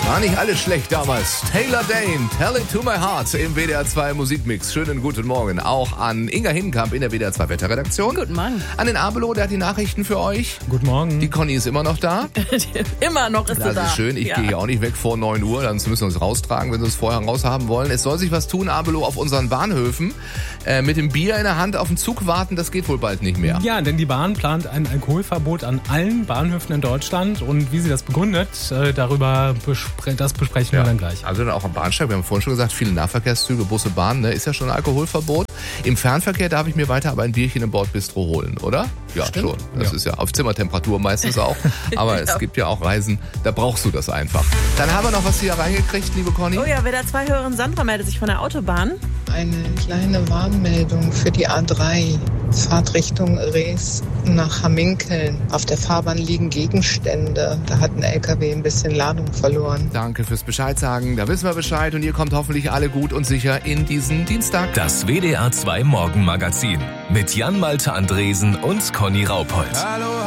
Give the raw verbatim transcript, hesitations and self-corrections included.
War nicht alles schlecht damals. Taylor Dane, Tell It To My Heart im W D R zwei Musikmix. Schönen guten Morgen auch an Inga Hinkamp in der W D R zwei Wetterredaktion. Guten Morgen. An den Abelo, der hat die Nachrichten für euch. Guten Morgen. Die Conny ist immer noch da. Immer noch ist sie da. Das ist schön. Ich ja. gehe hier auch nicht weg vor neun Uhr. Dann müssen wir uns raustragen, wenn sie es vorher raushaben wollen. Es soll sich was tun, Abelo, auf unseren Bahnhöfen. Äh, mit dem Bier in der Hand auf den Zug warten, das geht wohl bald nicht mehr. Ja, denn die Bahn plant ein Alkoholverbot an allen Bahnhöfen in Deutschland. Und wie sie das begründet, äh, darüber bespre- das besprechen Ja. wir dann gleich. Also dann auch am Bahnsteig, wir haben vorhin schon gesagt, viele Nahverkehrszüge, Busse, Bahnen, ne, ist ja schon ein Alkoholverbot. Im Fernverkehr darf ich mir weiter aber ein Bierchen im Bordbistro holen, oder? Ja, Stimmt. schon. Das Ja. ist ja auf Zimmertemperatur meistens auch. Aber Ja. es gibt ja auch Reisen, da brauchst du das einfach. Dann haben wir noch was hier reingekriegt, liebe Conny. Oh ja, W D R zwei Hörerin Sandra meldet sich von der Autobahn. Eine kleine Warnmeldung für die A drei. Fahrtrichtung Rees nach Hamminkeln. Auf der Fahrbahn liegen Gegenstände. Da hat ein L K W ein bisschen Ladung verloren. Danke fürs Bescheid sagen. Da wissen wir Bescheid und ihr kommt hoffentlich alle gut und sicher in diesen Dienstag. Das W D R zwei Morgenmagazin mit Jan Malte Andresen und Conny Raupold. Hallo.